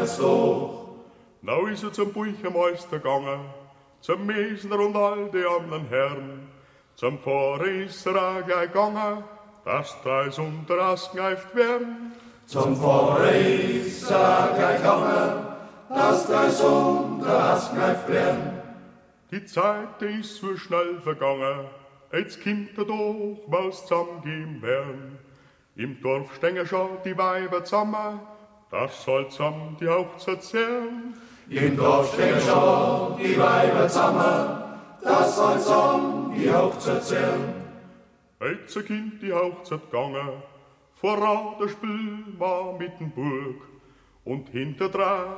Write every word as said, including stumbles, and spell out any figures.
es doch. Now ist er zum Büchermeister gegangen, zum Mesner und all die anderen Herren. Zum Pfarrer ist er auch gleich gegangen, dass dreis unter das kneift werden. Zum Pfarrer ist er gleich gegangen, dass dreis unter das kneift werden. Die Zeit, die ist so schnell vergangen, jetzt kommt er doch, was zusammengehen werden. Im Dorf stehen schon die Weiber zusammen, das soll zusammen die Hochzeit sein. Im Dorf stehen schon die Weiber zusammen, das soll zusammen die Hochzeit sein. Jetzt kommt die Hochzeit gegangen, voran das Spiel war mit dem Burg und hinterdran